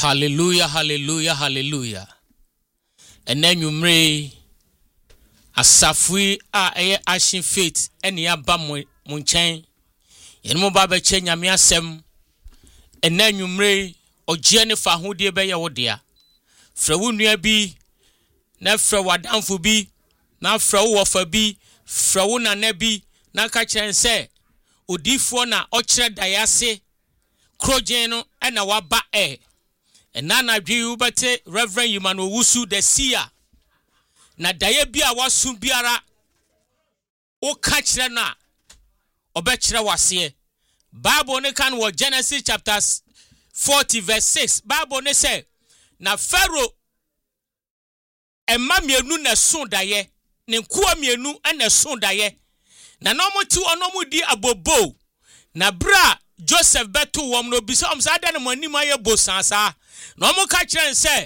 Hallelujah, hallelujah, hallelujah. And then you may asafui ashin faith eni aba munchen yen mo ba be che nyame asem ena nwumre ogie ne fa hodie be ye wo dea fra wo nua bi na fra wadanfo bi na fra wo wofa bi fra wo nana bi na ka kire nse odifo na okire dayase krogen no ena waba ena na dwi ubete Reverend Emmanuel Owusu the seer na daye bia wasu biara o ka kire na obekire wase Bible ne kan wo Genesis chapter 40 verse 6 Bible ne say na Pharaoh emma mienu na son daye ne nkoa mienu na son daye na no mo ti ono di abobo na bra Joseph beto wom no bi so sa da ne manim aye bosansa no mo ka kire nse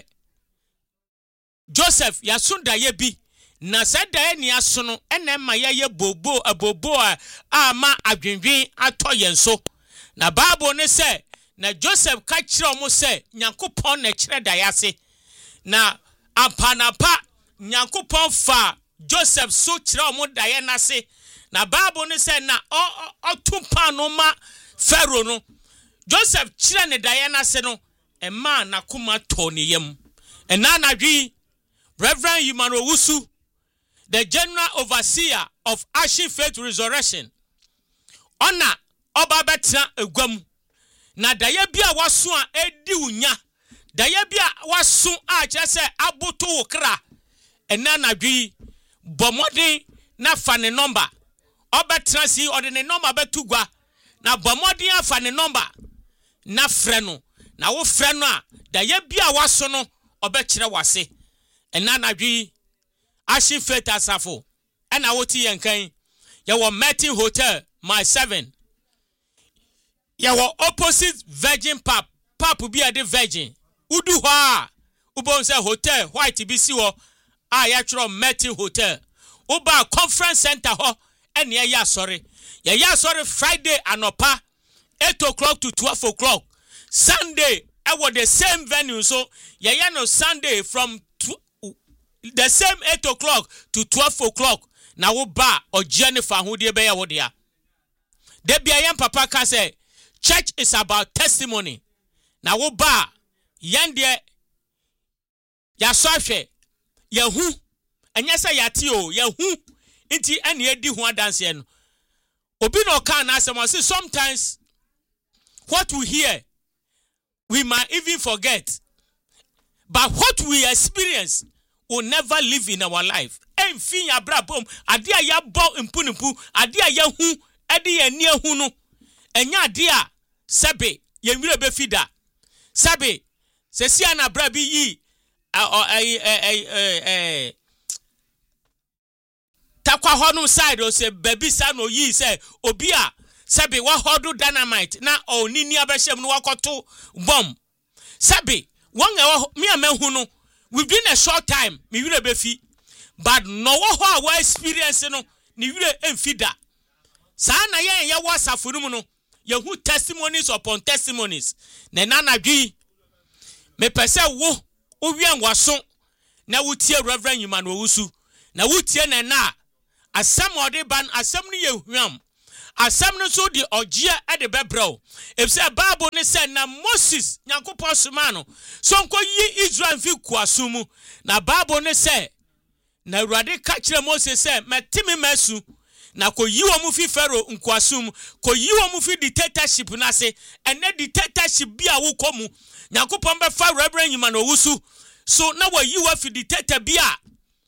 Joseph ya son daye bi na said daye ni asono ene ma ye bobo abobo a ma adwenwen atoyen so na Bible ne say na Joseph ka kire omo say Nyankopon na kire daye ase na apanapa Nyankopon fa Joseph so kire omo daye na se na Bible ne say na otumpa no ma Pharaoh no Joseph kire ne daye na se no ema na kuma to ne yam ena na dwi Reverend Emmanuel Owusu the general overseer of Ashin Faith Resurrection ona oba betra egwam na daye bia waso a edi unya daye bia waso a kire se aboto wokra ena na dwi bomodin na fa ne number obetra si ode ne number betugwa na bomodin afa ne number na frɛ no na wo frɛ no a daye bia waso no obekire wase ena na dwi Ashin Faith asafo ena woti yenkan ye wo Merton Hotel my 7 ye wo opposite Virgin Pub bi ade Virgin udu ho a ubon say hotel white bi si wo a ya twro Merton Hotel uba conference center ho ene ye asore ye asore Friday anopa 8 o'clock to 12 o'clock Sunday I was the same venue so ye no Sunday from the same 8 o'clock to 12 o'clock na wo ba ogiane fa hodie be ya wo dia de bia yan papa ka say church is about testimony na wo ba yan de ya so ahwe ya hu enya say ya ti o ya hu nti ene edi hu adanse no obi no kan na asem say sometimes what we hear we might even forget but what we experience will never live in our life. Enfin ya brabom ade a ya bo mpunimpu ade a ya hu ade ya ni hu no enya ade a sebe ye nwire be fida sebe se sia na bra bi yi takwa honu side o se baby sa no yi se obi a sebe wa hodu dynamite na onini abehye no wakoto bomb sebe won me amehu no within a short time me will be fi but no wo ho experience no ni wire emfida sa na ye wasafo no no ye hu testimonies upon testimonies na nanadwi me pese wo owian waso na wutie Reverend Emmanuel Owusu na wutie na asem ode ban asem no ye hwam asem no so di ogie e de bebrew if say Bible ne say na Moses Nyankopon soma no so nko yi Israel fi kuasumu na Bible ne say na Awurade ka kire Moses say metimi masu na ko yi wo mu fi Pharaoh nkuasum ko yi wo mu fi dictatorship na se ene dictatorship bia wo komu Nyankopon be fa Reverend Emmanuel Owusu so na wo yi wo fi dictator bia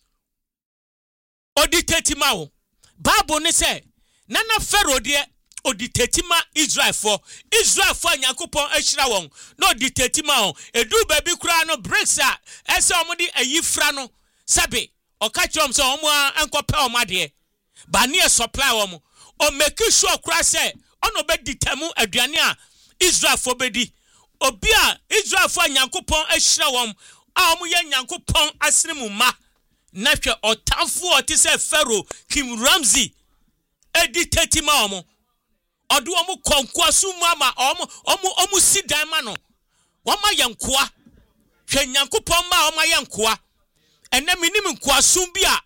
o dictatima wo Bible ne say nana Pharaoh de oditetima Israel for Nyankopon ahira won no ditetima on edu baby kura no breaks a ese omudi ayifra no sabe okachom so omo enkope omade ba ne supply won o make sure kura say ono be ditemu aduane a Israel for bedi obi a Israel for Nyankopon ahira won a omo ye Nyankopon asremu ma na hwe otamfo otise Pharaoh King Ramsey editetima omo odu omu konkoasu mu ama omu sidan ma no wama yankoa hwe Nyankopɔn ma o ma ye nkoa enne minim nkoa sum bia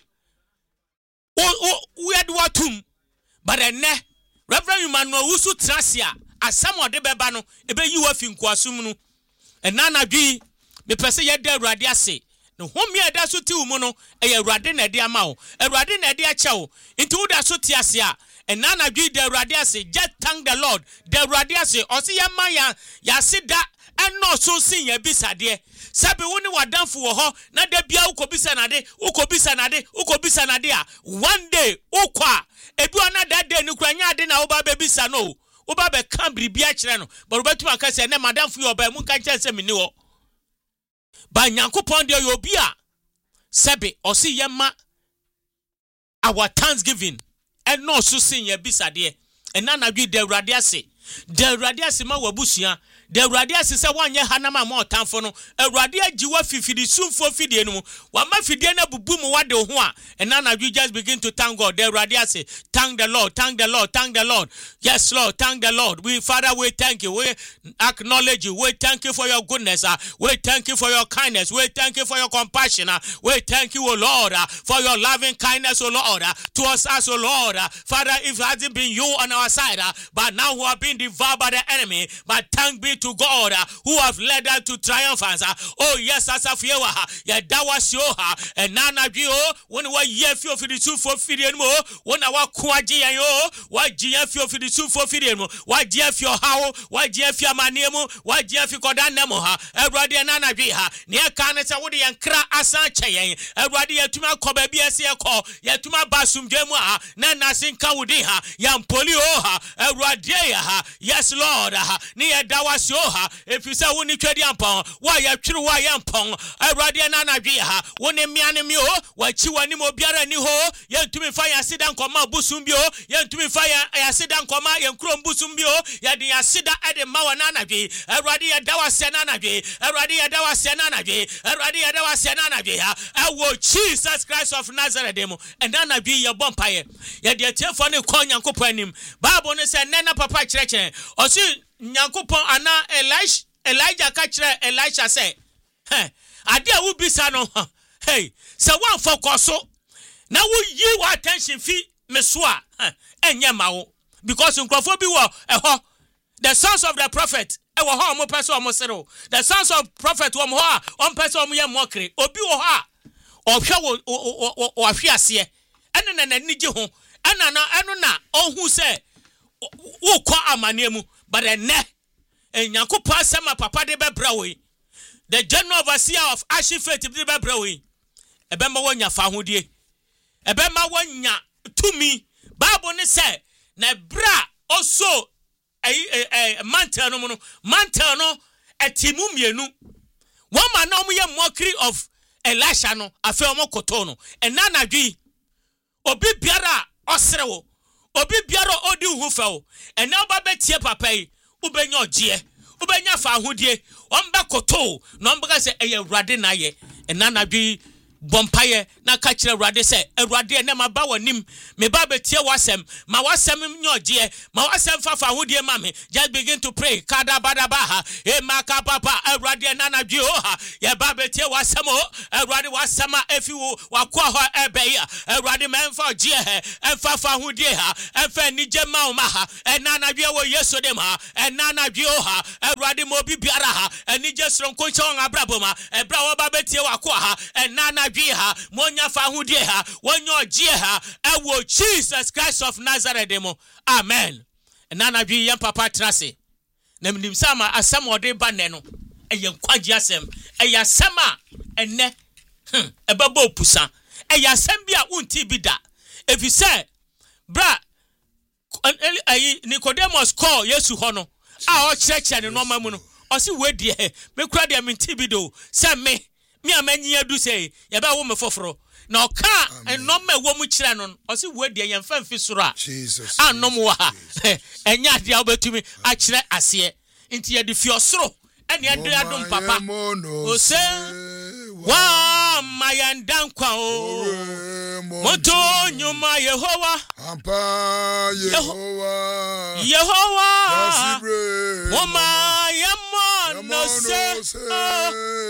we had watum but enne Reverend Emmanuel Wusu Trasia asam ode beba no ebe yi wa fi nkoa sum no enna na dwi me pese ye da Awurade ase no homi eda so ti umu no eye Awurade na de ama wo Awurade na de ache wo nti wo da so ti ase a enna na dwi da Awurade ase just thank the Lord da Awurade ase o se ye man ya se da enno so sin ya bisade sabe wo ni wadanfo wo ho na da bia ukobisa nade a one day ukwa ebi ona that day ni kura nya ade na wo ba bebisa no wo ba be kan bribia kire no but wo betuma ka se na madamfo yo ba mu kan kire se mini wo ba Nyankopon de yo bi a sabe o se yema our thanksgiving and no so sin ya bisade enna na dwi da Awurade ase ma wabusua da Awurade ase se wanye hanama ma otamfo no Awurade agiwa fifidi sumfo fidie no wa ma fidie na bubu mu wade ho a enna na dwi just begin to thank God da Awurade ase thank the Lord yes Lord thank the Lord Father we thank you we acknowledge you we thank you for your goodness we thank you for your kindness we thank you for your compassion we thank you O Lord for your loving kindness O Lord towards us O Lord Father if it hasn't been you on our side but now who have been devoured by the enemy but thank be to God who have led us to triumphance oh yes asafiewa ya dawas yo and nana bio when we ye fio for the two for fidien mo when our kwaji yo wa gia fio for the two for fidien mo wa gia fio how wa gia fio maniemu wa gia fio kodan nemo Awurade nana bi ne ka ne se wo de yankra asan cheyen Awurade yatuma ko ba bi ase ko yatuma basumdwemu na nasinka wudi yampoli Awurade yes Lord ni dawas if you say we need to diampon why you true why yampon Awurade na na dwe wo ne miane mi wa chi wani mo biara ni ho yentumi fa ya sida nkoma busum bi yentumi fa ya sida nkoma yenkrom busum bi ya de ya sida ede ma na na dwe Awurade ya dawas na na dwe Awurade ya dawas na na dwe Awurade ya dawas na na dwe ewo Jesus Christ of Nazareth demo and na na dwe ye bompaye ya de tiefo ne kon Nyankopon anim Bible ne se nena papa kireche o si Nyankopon ana Elijah ka kire Elisha say ade a wo bisa no hey se wan focus na wo yi wa attention fi meso a enye ma wo because nkrofo bi wo eho the sons of the prophet e wo ho mo pese o mo sero the sons of prophet wo mo ho a on pese o mo ye mokre obi wo ho a o hwe wo ahwe ase ene na nanigi ho eno na ohu se wo kwa amanemu but ene Nyankopon asema papa de bebra we the general overseer of Ashi Faith de bebra we ebema wonya fa hodie ebema wonya tumi Bible ne say na bra also mantel no etimu mienu one man no ye mockery of Elisha no afa omo koto no ena nadwi obi biara osrewo obi biara odi hu fa o ena ba betie papa yi ubenya ogie ubenya fa ahodie ombe koto no mbe se eye Awurade na ye ena nadwi bompaye na ka kire Awurade se Awurade ene ma ba wanim me ba betie wasem ma wasem nyogie ma wasem fa ahodie ma me just begin to pray kada badabaha e maka papa Awurade na nadwi ye ba betie wasem Awurade wasema efi wo wakwa ho ebe ya Awurade menfa ogie enfa fa ahodie enfa nije ma o ma ena nadwi wo Yesu dem ena nadwi Awurade mo bi biara enije sronko chon abraboma ebra wo ba betie wakwa ena monya fa hudie wonyo ogie ewo Jesus Christ of Nazareth demo amen nana dwi yam papa trase na mnim sama asem ode ba ne no eye nkwaji asem eye asema enne ebaba opusa eye asem bia unti bida if you say bra Nicodemus call Yesu hono a o cheche ne no mamu no o si wedie me kura de minti bido se me amanyi adu sei ye ba wo me foforo na oka enom ma wo mu kire no o se wo de ye mfa mfi soro a Jesus anom wa enya de obetumi a kire ase nti ye de fi osoro ene ade adom papa o se wa mayandankwa o moto nyuma Yehowa ampa Yehowa o ma yemo no se